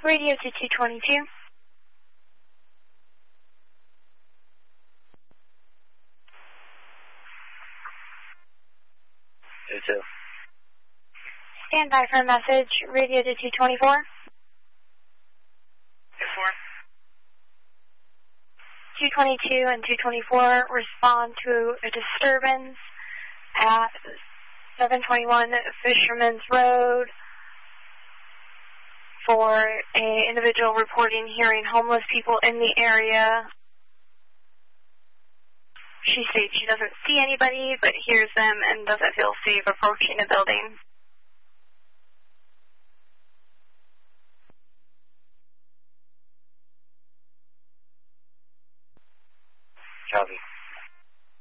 Radio to 222. Two. Stand by for a message. Radio to 224. 2-4. 222 and 224 respond to a disturbance at 721 Fisherman's Road for an individual reporting hearing homeless people in the area. She states she doesn't see anybody but hears them and doesn't feel safe approaching the building. Copy.